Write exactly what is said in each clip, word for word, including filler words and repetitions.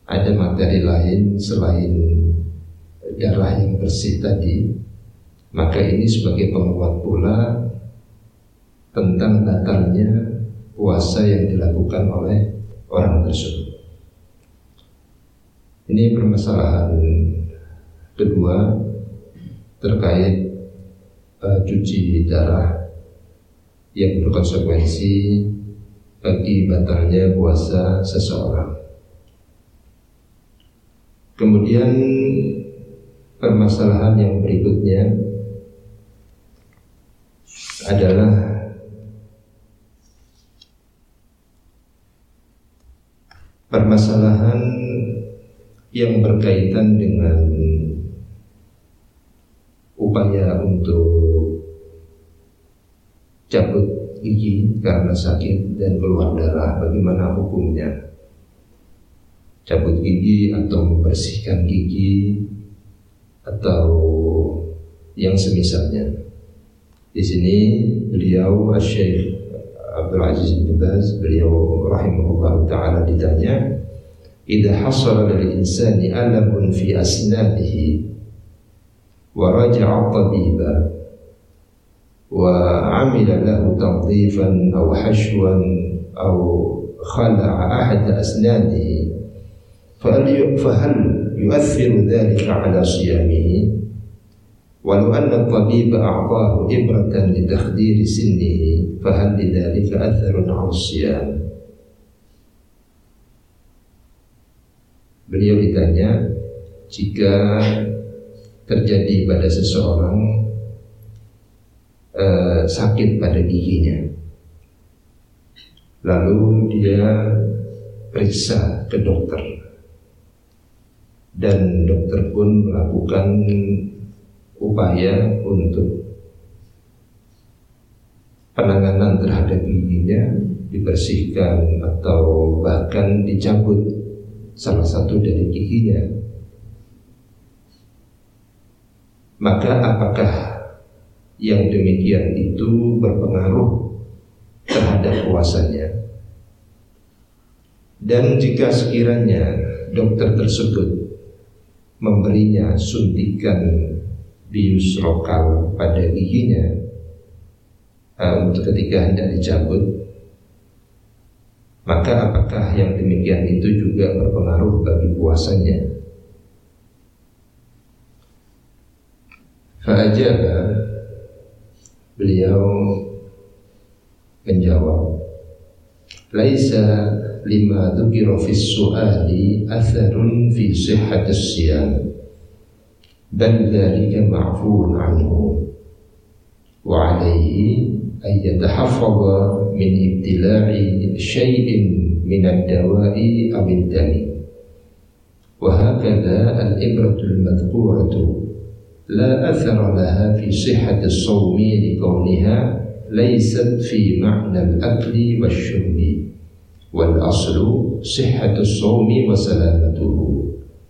ada materi lain selain darah yang bersih tadi, maka ini sebagai penguat pula tentang batalnya puasa yang dilakukan oleh orang tersebut. Ini permasalahan kedua terkait uh, cuci darah yang berkonsekuensi bagi batalnya puasa seseorang. Kemudian permasalahan yang berikutnya adalah permasalahan yang berkaitan dengan upaya untuk cabut gigi karena sakit dan keluar darah. Bagaimana hukumnya? Cabut gigi atau membersihkan gigi atau yang semisalnya. Di sini beliau Syekh Abdul Aziz bin Baz, beliau rahimahullah taala ditanya, "Idza hasala lil insani alamun fi asnanihi wa raja'a tabiba wa 'amila lahu tanzifan aw hashwan aw khala'a ahad asnanihi fa hal yu'athiru dhalika 'ala siyamihi walau anna at-tabiba a'tahu ibratan li takhdiri sinnihi fa hal lidhalika atharun 'ala siyam." Beliau ditanya, jika terjadi pada seseorang uh, sakit pada giginya, lalu dia periksa ke dokter, dan dokter pun melakukan upaya untuk penanganan terhadap giginya, dibersihkan atau bahkan dicabut salah satu dari giginya, maka apakah yang demikian itu berpengaruh terhadap puasanya? Dan jika sekiranya dokter tersebut memberinya suntikan bius lokal pada giginya uh, untuk ketika hendak dicabut, maka apakah yang demikian itu juga berpengaruh bagi puasanya? Fa'ajaba, beliau menjawab, "Laisa lima dzukira fis su'ali atharun fi sihhatis siyam, bal dzalika ma'fuun anhu, wa 'alaihi ay yatahaffadha min ibtila'i syai'in min ad-dawa'i aw ad-dami, wa hakadha al-ibratu al-madhkuratu la athara laha fi sihhati as-sawmi li kawniha laysat fi ma'na al-akli wash-shurbi, wal aslu sihhatu as-sawmi wa salamatuhu."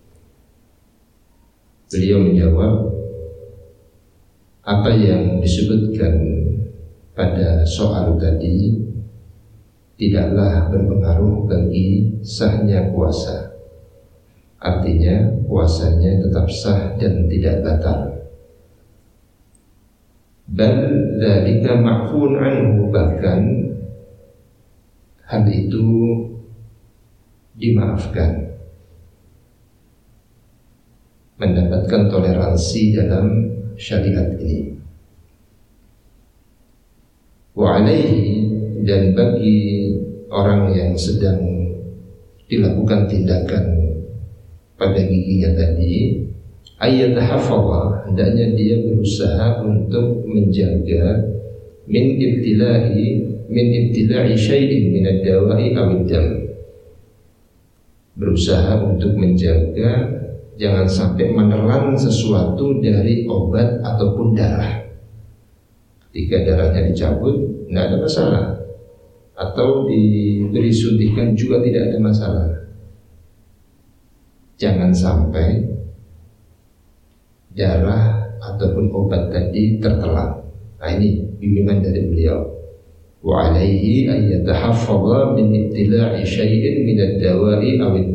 Beliau menjawab, apa yang disebutkan pada soal tadi tidaklah berpengaruh bagi sahnya puasa. Artinya puasanya tetap sah dan tidak batal. Bal dzalika ma'fuun anhu, bahkan hal itu dimaafkan, mendapatkan toleransi dalam syariat ini. Wa 'alaihi, dan bagi orang yang sedang dilakukan tindakan pada giginya tadi, ayat hafadha, hendaknya dia berusaha untuk menjaga min ibtila'i min ibtila'i syai'in min ad-dawa'i aw ad-dam, berusaha untuk menjaga jangan sampai menelan sesuatu dari obat ataupun darah. Ketika darahnya dicabut, tidak ada masalah, atau diberi suntikan juga tidak ada masalah. Jangan sampai darah ataupun obat tadi tertelan. Nah, ini bimbingan dari beliau. Wa 'alaihi ay yatahaffadha min ibtila'i syai'in min ad-dawa'i aw